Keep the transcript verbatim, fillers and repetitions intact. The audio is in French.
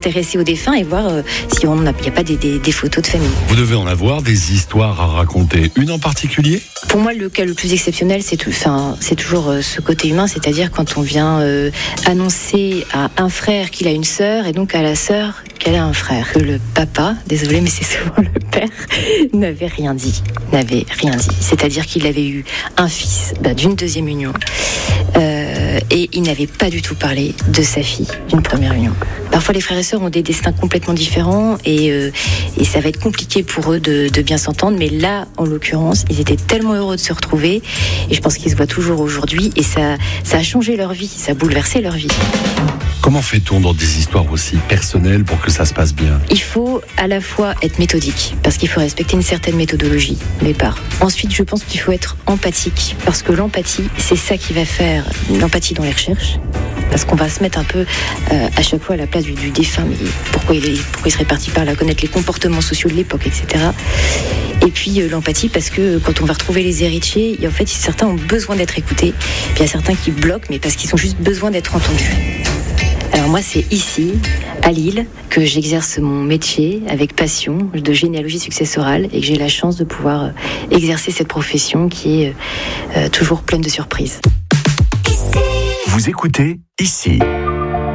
s'intéresser aux défunts et voir euh, si on n'a il n'y a pas des, des, des photos de famille. Vous devez en avoir des histoires à raconter. Une en particulier ? Pour moi, le cas le plus exceptionnel, c'est, tout, enfin, c'est toujours euh, ce côté humain, c'est-à-dire quand on vient euh, annoncer à un frère qu'il a une sœur et donc à la sœur qu'elle a un frère. Que le papa, désolé, mais c'est souvent le père, n'avait rien dit. N'avait rien dit. C'est-à-dire qu'il avait eu un fils bah, d'une deuxième union euh, et il n'avait pas du tout parlé de sa fille d'une première union. Parfois, les frères et sœurs ont des destins complètement différents et, euh, et ça va être compliqué pour eux de, de bien s'entendre. Mais là, en l'occurrence, ils étaient tellement heureux de se retrouver et je pense qu'ils se voient toujours aujourd'hui et ça, ça a changé leur vie, ça a bouleversé leur vie. Comment fait-on dans des histoires aussi personnelles pour que ça se passe bien ? Il faut à la fois être méthodique, parce qu'il faut respecter une certaine méthodologie, au départ. Ensuite, je pense qu'il faut être empathique, parce que l'empathie, c'est ça qui va faire l'empathie dans les recherches. Parce qu'on va se mettre un peu euh, à chaque fois à la place du, du défunt, mais pourquoi il, est, pourquoi il serait parti par là, connaître les comportements sociaux de l'époque, et cetera. Et puis euh, l'empathie, parce que quand on va retrouver les héritiers, en fait, certains ont besoin d'être écoutés, puis il y a certains qui bloquent, mais parce qu'ils ont juste besoin d'être entendus. Alors moi, c'est ici, à Lille, que j'exerce mon métier avec passion de généalogie successorale et que j'ai la chance de pouvoir exercer cette profession qui est euh, toujours pleine de surprises. Vous écoutez Ici.